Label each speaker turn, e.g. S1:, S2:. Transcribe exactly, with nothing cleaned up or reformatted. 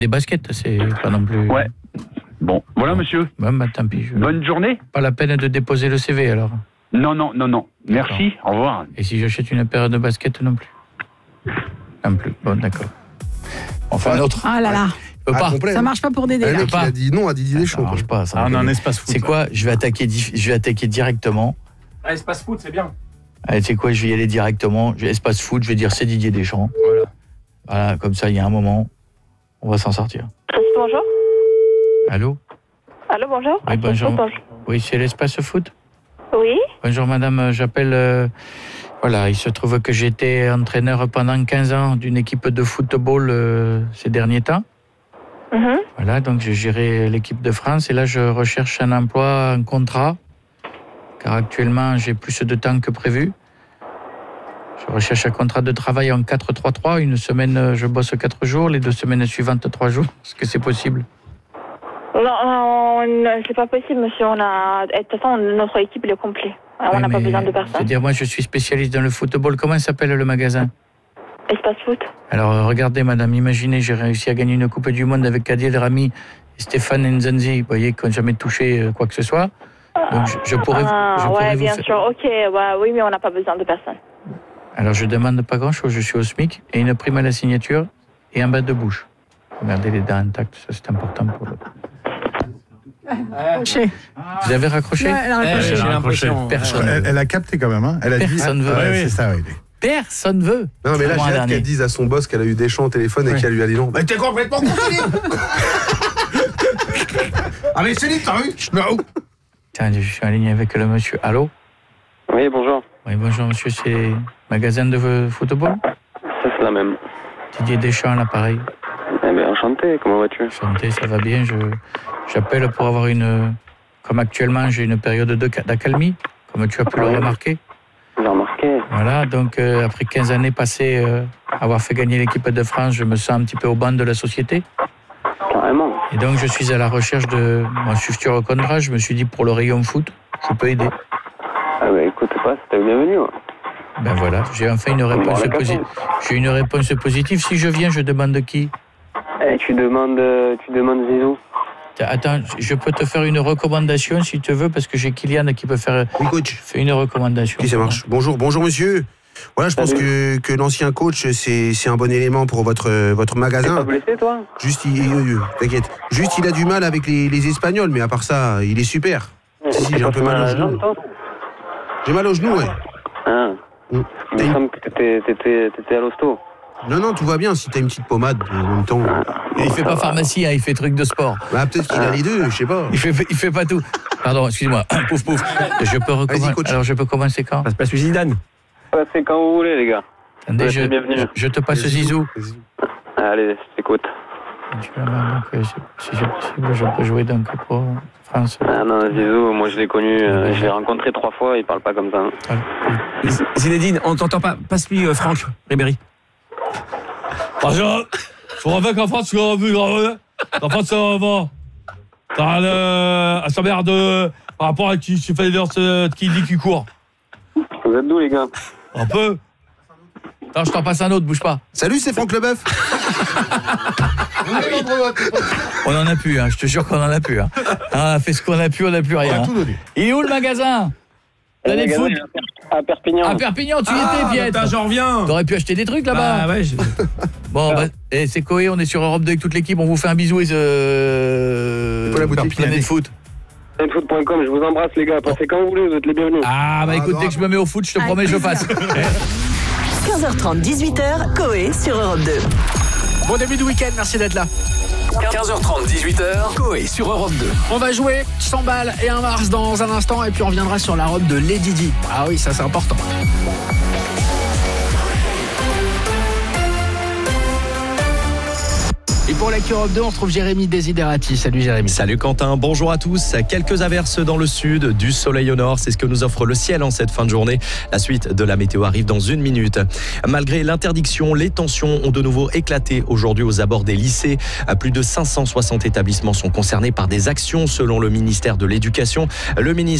S1: Des baskets, c'est pas non plus...
S2: Ouais. Bon, voilà, monsieur.
S1: Bon, bah, tant pis. Je...
S2: Bonne journée.
S1: Pas la peine de déposer le C V, alors.
S2: Non, non, non, non. Merci,
S1: d'accord.
S2: Au revoir.
S1: Et si j'achète une paire de baskets, non plus. Non plus, bon, d'accord. Enfin, un autre.
S3: Ah là là.
S1: Ah, pas.
S3: Complet, ça marche pas pour Dédé.
S4: Le mec, il a dit non à Didier Deschamps.
S1: Ça marche pas. Ça
S5: ah, on a un espace foot.
S1: C'est quoi? Je vais attaquer, je vais attaquer directement.
S5: Ah, espace foot, c'est bien.
S1: Allez, c'est quoi? Je vais y aller directement. Espace foot, je vais dire c'est Didier Deschamps. Voilà. Voilà, comme ça, il y a un moment, on va s'en sortir.
S6: Bonjour.
S1: Allô?
S6: Allô, bonjour.
S1: Oui, bonjour. Oui, c'est l'espace foot?
S6: Oui.
S1: Bonjour madame, j'appelle... Euh, voilà, il se trouve que j'étais entraîneur pendant quinze ans d'une équipe de football euh, ces derniers temps.
S6: Mm-hmm.
S1: Voilà, donc j'ai géré l'équipe de France et là je recherche un emploi, un contrat, car actuellement j'ai plus de temps que prévu. Je recherche un contrat de travail en quatre trois trois, une semaine je bosse quatre jours, les deux semaines suivantes trois jours. Est-ce que c'est possible?
S6: Non, non, c'est pas possible, monsieur. On a, de toute façon, notre équipe est complète. On n'a
S1: oui,
S6: pas besoin de personne.
S1: C'est-à-dire, moi, je suis spécialiste dans le football. Comment s'appelle le magasin?
S6: Espace foot.
S1: Alors, regardez, madame, imaginez, j'ai réussi à gagner une Coupe du Monde avec Kadir Rami et Stéphane Nzanzi, vous voyez, qui n'ont jamais touché quoi que ce soit. Donc, je, je pourrais,
S6: ah,
S1: je
S6: ouais,
S1: pourrais
S6: bien
S1: vous
S6: sûr.
S1: faire...
S6: Ok, ouais, oui, mais on n'a pas besoin de personne.
S1: Alors, je demande pas grand-chose. Je suis au SMIC et une prime à la signature et un bas de bouche. Regardez les dents intactes, ça, c'est important pour le...
S3: Raccroché.
S1: Vous avez raccroché?
S3: Ouais, elle a raccroché.
S5: Eh, j'ai l'impression.
S1: Personne.
S4: Elle, elle a capté quand même. Hein. Elle a
S1: Personne
S4: dit.
S1: veut.
S4: Ouais,
S1: Oui,
S4: c'est
S1: oui.
S4: ça, oui.
S1: Personne veut.
S4: Non, mais là,
S1: Comment
S4: j'ai
S1: un
S4: hâte
S1: dernier
S4: qu'elle dise à son boss qu'elle a eu Deschamps au téléphone et
S5: Oui.
S4: qu'elle lui a dit non. Mais t'es complètement con, Philippe. Ah, mais Philippe, t'as vu? Non.
S1: Tiens, je suis en ligne avec le monsieur. Allô?
S7: Oui, bonjour.
S1: Oui, bonjour monsieur, c'est magasin de football?
S7: Ça, c'est la même.
S1: Didier Deschamps, l'appareil.
S7: Eh bien, enchanté, comment vas-tu?
S1: Enchanté, ça va bien. Je, j'appelle pour avoir une... Comme actuellement, j'ai une période de, d'accalmie, comme tu as pu le remarquer.
S7: J'ai remarqué.
S1: Voilà, donc euh, après quinze années passées, euh, avoir fait gagner l'équipe de France, je me sens un petit peu au banc de la société.
S7: Carrément.
S1: Et donc, je suis à la recherche de mon futur contrat. Je me suis dit, pour le rayon foot, je peux aider.
S7: Ah bah écoute, pas, c'était bienvenu. Ouais.
S1: Ben voilà, j'ai enfin une réponse positive. J'ai une réponse positive. Si je viens, je demande qui?
S7: Eh, tu demandes, euh, tu demandes Zizou.
S1: Attends, je peux te faire une recommandation si tu veux, parce que j'ai Kylian qui peut faire
S4: Oui, coach.
S1: Fais une recommandation.
S4: Oui, ça marche. Bonjour, bonjour monsieur. Voilà, je pense que, que l'ancien coach, c'est, c'est un bon élément pour votre, votre
S7: T'es
S4: magasin.
S7: pas blessé, toi?
S4: Juste, il, il- t'inquiète. Juste, il a du mal avec les, les Espagnols, mais à part ça, il est super. Si, si, j'ai un peu mal au genou. J'ai mal au genou, ouais.
S7: Ah.
S4: Mm.
S7: Il me semble que t'étais, t'étais, t'étais à l'hosto.
S4: Non, non, tout va bien si t'as une petite pommade en même temps.
S1: Et il fait pas pharmacie, hein, il fait truc de sport.
S4: Bah, peut-être qu'il a les deux, je sais pas.
S1: Il fait, il fait pas tout. Pardon, excuse-moi. Pouf, pouf. Je peux recommencer.
S4: coach.
S1: Alors, je peux commencer quand?
S5: Ça se passe Zidane.
S7: Passez quand vous voulez, les gars.
S1: Attendez,
S7: Ouais,
S1: je,
S7: c'est bienvenu.
S1: je, je te passe Zizou.
S7: Allez, je t'écoute.
S1: Tu vas voir, donc, euh, si c'est possible, je peux jouer donc pour France.
S7: Ah non, Zizou, moi je l'ai connu, euh, je l'ai rencontré trois fois, il parle pas comme ça.
S1: Voilà.
S5: Zinedine, on t'entend pas. Passe-lui euh, Franck Ribéry.
S8: Bonjour, je vous rappelle qu'en France, tu as vu, en France, ça va. T'as le... à sa mère de... par rapport à qui tu fais des qui dit qui court.
S7: Vous êtes d'où, les gars?
S8: Un peu.
S1: Attends, je t'en passe un autre, bouge pas.
S4: Salut, c'est Franck Leboeuf.
S1: On en a plus, hein, je te jure qu'on en a plus. Hein. Ah, on a fait ce qu'on a pu, on n'a plus rien. Hein. Il est où le magasin? L'année de foot
S7: À Perpignan.
S1: À Perpignan, tu y
S5: Ah,
S1: étais, Piette.
S5: putain, j'en reviens.
S1: T'aurais pu acheter des trucs là-bas.
S5: Bah ouais, je...
S1: Bon, bah, et c'est Coé, on est sur Europe deux avec toute l'équipe. On vous fait un bisou et euh...
S4: C'est pas la boutique,
S1: L'année de foot.
S7: foot point com, je vous embrasse, les gars. Passez quand vous voulez, vous êtes les bienvenus.
S1: Ah, bah écoute, dès que je me mets au foot, je te promets, je passe.
S9: quinze heures trente, dix-huit heures, Coé sur Europe deux.
S3: Bon début de week-end, merci d'être là.
S10: quinze heures trente, dix-huit heures, Coé sur Europe deux.
S3: On va jouer cent balles et un Mars dans un instant et puis on reviendra sur la robe de Lady Di. Ah oui, ça c'est important. Et pour l'actu Europe deux, on retrouve Jérémy Desiderati. Salut Jérémy.
S11: Salut Quentin, bonjour à tous. Quelques averses dans le sud, du soleil au nord, c'est ce que nous offre le ciel en cette fin de journée. La suite de la météo arrive dans une minute. Malgré l'interdiction, les tensions ont de nouveau éclaté aujourd'hui aux abords des lycées. Plus de cinq cent soixante établissements sont concernés par des actions selon le ministère de l'Éducation. Le ministre